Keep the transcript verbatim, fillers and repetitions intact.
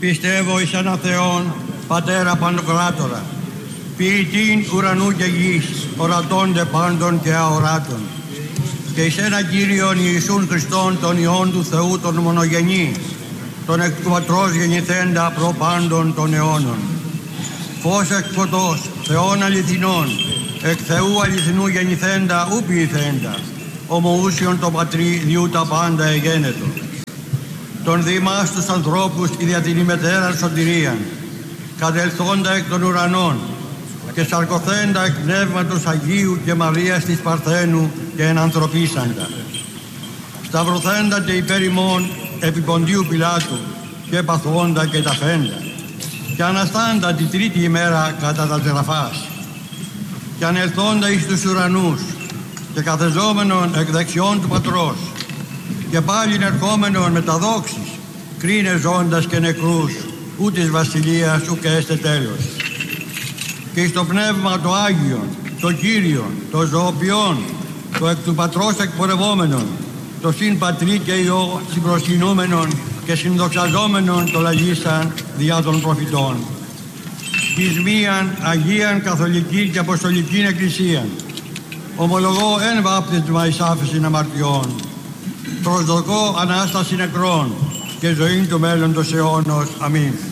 Πιστεύω εις έναν Θεόν, Πατέρα Παντοκράτορα, ποιητήν ουρανού και γης, ορατώνται πάντων και αοράτων. Και εις έναν Κύριον Ιησούν Χριστόν, τον Υιόν του Θεού, τον μονογενή, τον εκ του Πατρός γεννηθέντα προ πάντων των αιώνων. Φως εκ φωτός, Θεών αληθινών, εκ Θεού αληθινού γεννηθέντα, ου ποιηθέντα, ομοούσιον το Πατρί, διού τα πάντα εγένετο. Τον δήμας τους ανθρώπους η δια την ημετέραν σωτηρίαν, κατελθόντα εκ των ουρανών και σαρκωθέντα εκ Πνεύματος Αγίου και Μαρίας της Παρθένου και ενανθρωπίσαντα. Σταυρωθέντα και υπέρ ημών επί Ποντίου Πιλάτου και παθώντα και ταφέντα, και αναστάντα τη τρίτη ημέρα κατά τα Ζεραφάς, και ανελθόντα εις τους ουρανούς και καθεζόμενον εκ δεξιών του Πατρός, και πάλιν ερχόμενον με τα δόξης, κρίνε ζώντας και νεκρούς, ού της βασιλείας ου και έστε τέλος. Και εις το Πνεύμα το Άγιον, το Κύριον, το ζωοποιόν, το εκ του Πατρός εκπορευόμενον, το συν Πατρί και Υιό συμπροσκυνούμενον και συνδοξαζόμενον το λαγίσαν διά των προφητών. Εις μίαν Αγίαν Καθολικήν και Αποστολικήν Εκκλησίαν, ομολογώ εν βάπτισμα εις άφεσιν αμαρτιών, προσδοκώ Ανάσταση νεκρών και ζωή του μέλλοντος αιώνος. Αμήν.